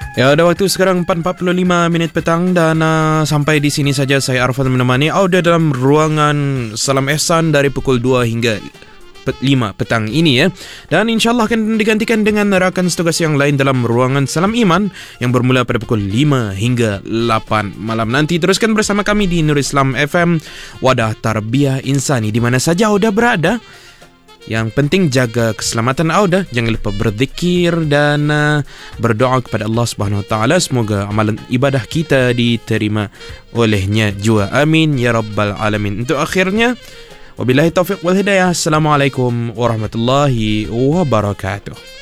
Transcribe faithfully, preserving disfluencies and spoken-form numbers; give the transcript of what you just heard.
Ya, ada waktu sekarang empat empat puluh lima minit petang dan uh, sampai di sini saja saya Arfan menemani Auda dalam ruangan Salam Ehsan dari pukul dua hingga lima petang ini ya. Dan insyaAllah akan digantikan dengan rakan setugas yang lain dalam ruangan Salam Iman yang bermula pada pukul lima hingga lapan malam nanti. Teruskan bersama kami di Nur Islam F M, Wadah Tarbiyah Insani, di mana saja Auda berada. Yang penting jaga keselamatan Auda, jangan lupa berzikir dan uh, berdoa kepada Allah Subhanahu Wa Taala, semoga amalan ibadah kita diterima olehnya jua. Amin ya rabbal alamin. Untuk akhirnya, wabillahi taufiq wal hidayah. Assalamualaikum warahmatullahi wabarakatuh.